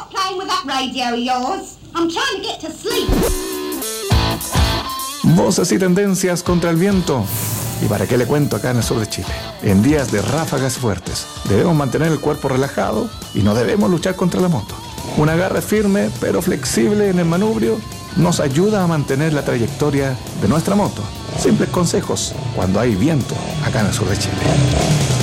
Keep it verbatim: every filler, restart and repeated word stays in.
stop playing with that radio of yours? I'm trying to get to sleep. Voces y tendencias contra el viento. ¿Y para qué le cuento acá en el sur de Chile? En días de ráfagas fuertes, debemos mantener el cuerpo relajado y no debemos luchar contra la moto. Un agarre firme pero flexible en el manubrio nos ayuda a mantener la trayectoria de nuestra moto. Simples consejos cuando hay viento acá en el sur de Chile.